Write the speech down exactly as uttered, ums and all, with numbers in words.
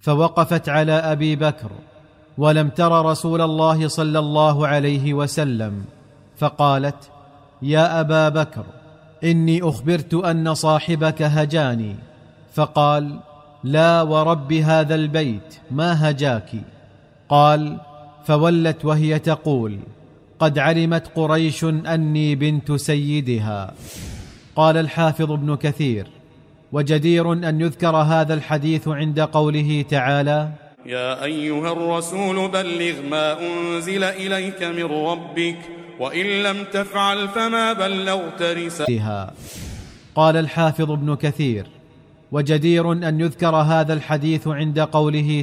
فوقفت على أبي بكر ولم تر رسول الله صلى الله عليه وسلم، فقالت: يا أبا بكر، إني أخبرت أن صاحبك هجاني. فقال: لا ورب هذا البيت ما هجاك. قال: فولت وهي تقول: قد علمت قريش أني بنت سيدها. قال الحافظ ابن كثير: وجدير أن يذكر هذا الحديث عند قوله تعالى: يا أيها الرسول بلغ ما أنزل إليك من ربك وإن لم تفعل فما بلغت رسالته. قال الحافظ ابن كثير: وجدير أن يذكر هذا الحديث عند قوله